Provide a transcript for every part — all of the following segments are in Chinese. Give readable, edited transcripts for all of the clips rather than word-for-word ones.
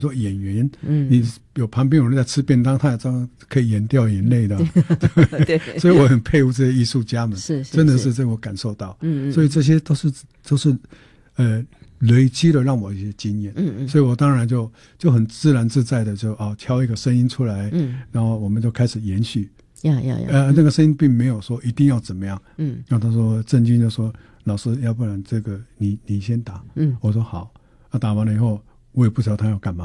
说演员，你有旁边有人在吃便当，他也这样可以演掉眼泪的，对，所以我很佩服这些艺术家们，是真的是这我感受到，所以这些都是累积了让我一些经验，所以我当然就很自然自在的就挑一个声音出来，然后我们就开始延续，那个声音并没有说一定要怎么样，然后他说郑钧就说老师，要不然这个你先打，我说好，打完了以后。我也不知道他要干嘛，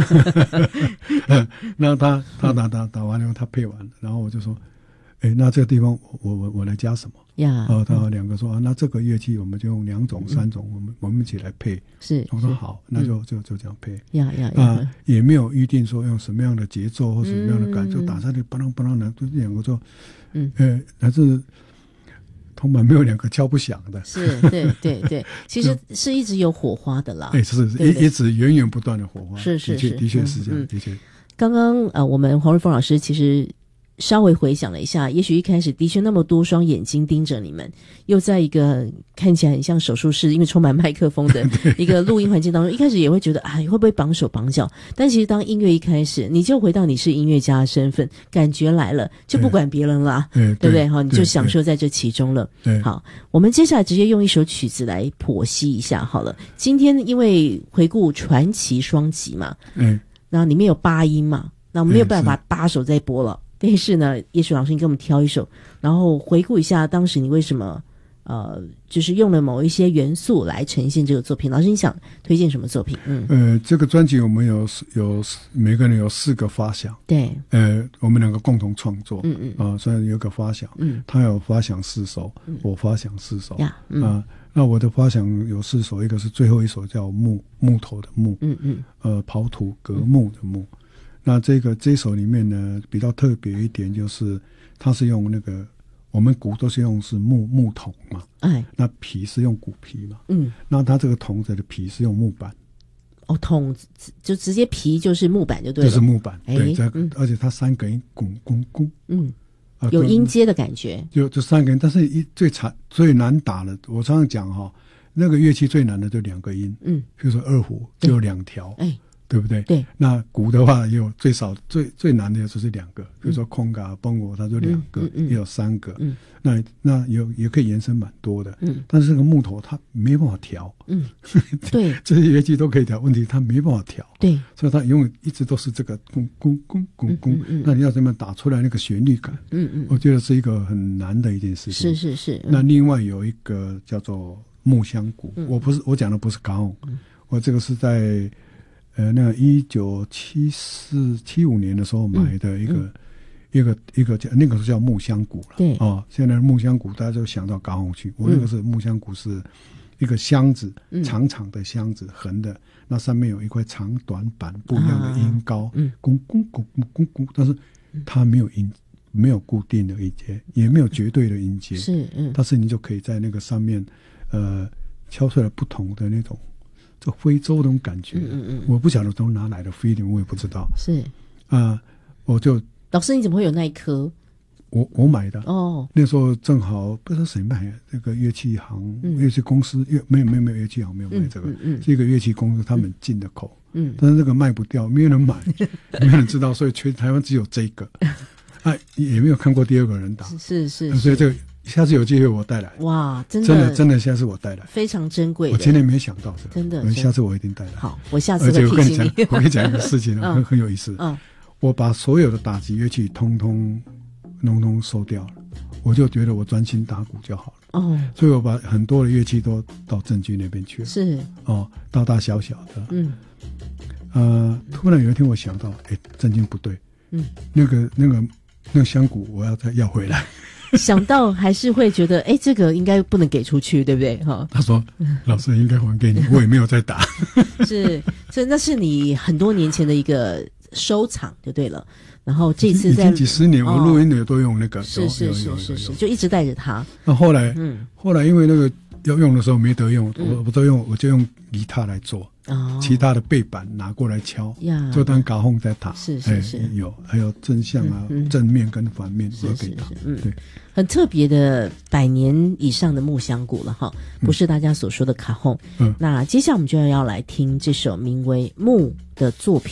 那他打完了以后他配完了，然后我就说，那这个地方我来加什么？他两个说那这个乐器我们就用2种3种，我们一起来配。是，我说好，那就这样配。也没有预定说用什么样的节奏或什么样的感，就打下去不啷的，就两个就，还是。铜板没有2个敲不响的， 是，对，其实是一直有火花的啦。 是一直源源不断的火花，的确是这样，的确。 刚刚我们黄瑞丰老师其实稍微回想了一下，也许一开始的确那么多双眼睛盯着你们，又在一个看起来很像手术室，因为充满麦克风的一个录音环境当中，一开始也会觉得会不会绑手绑脚？但其实当音乐一开始，你就回到你是音乐家的身份，感觉来了，就不管别人啦，对不对？你就享受在这其中了。好，我们接下来直接用一首曲子来剖析一下好了。今天因为回顾传奇双集嘛，然后里面有8音嘛，那我们没有办法8首再播了。但是呢，也许老师你给我们挑一首，然后回顾一下当时你为什么就是用了某一些元素来呈现这个作品。老师你想推荐什么作品？ 这个专辑我们有每个人有4个发想，对，我们2个共同创作，所以有个发想，他有发想4首，我发想4首，那我的发想有4首，一个是最后一首叫木头的木，刨土革木的木。那这首里面呢，比较特别一点就是，它是用那个我们鼓都是用是木桶嘛，那皮是用鼓皮嘛，那它这个桶子的皮是用木板， 桶就直接皮就是木板就对了， 就是木板，对，而且它3个音拱， 有音阶的感觉， 就3个音，但是最难打的，我常常讲那个乐器最难的就2个音，比如说二胡就有2条，对不对？对。那鼓的话也有最少最难的就是2个，比如说空嘎、崩鼓，它就2个，也有3个。那也可以延伸蛮多的。但是这个木头它没办法调。对。这些乐器都可以调，问题它没办法调。对。所以它永远一直都是这个咚咚咚咚咚。那你要怎么打出来那个旋律感？我觉得是一个很难的一件事情。是。那另外有一个叫做木箱鼓，我讲的不是卡翁，我这个是在。那1974、75年的时候买的一个叫那个是叫木箱鼓了。对现在的木箱鼓大家就想到高雄去，我那个是木箱鼓，是一个箱子，长长的箱子，横的，那上面有一块长短板不一样的音高，咕咕咕咕咕咕，但是它没有固定的音阶，也没有绝对的音阶，但是你就可以在那个上面敲出来不同的那种。就非洲那种感觉，我不晓得从哪来的 feeling， 我也不知道。是我就老师，你怎么会有那一颗？ 我买的那时候正好不知道谁卖这个乐器行、乐器公司，没有乐器行没有卖这个，是一个乐器公司他们进的口，但是这个卖不掉，没有人买，没有人知道，所以全台湾只有这个，也没有看过第2个人打，是，所以这个。下次有机会我带来。哇，真的，下次我带来， 非常珍贵的。 我今天没想到这个， 真的， 下次我一定带来。 好，我下次会提醒你。 我跟你讲一个事情很有意思。我把所有的打击乐器通通收掉了，我就觉得我专心打鼓就好了。所以我把很多的乐器都到郑钧那边去了。是。大大小小的。突然有一天我想到，郑钧不对。那个香鼓我要再要回来。 想到还是会觉得，这个应该不能给出去，对不对？ 他说：“老师应该还给你，我也没有再打。” 是，那是你很多年前的一个收藏，就对了。然后这次在已经几十年，我录音的都用那个， 是，就一直带着它。 那后来因为那个要用的时候没得用，我就用吉他来做， 其他的背板拿过来敲，就当卡轰在打。 是， 还有正向啊，正面跟反面都可以打。对， 很特别的100年以上的木箱鼓了哈，不是大家所说的卡轰。那接下来我们就要来听这首名为《木》的作品。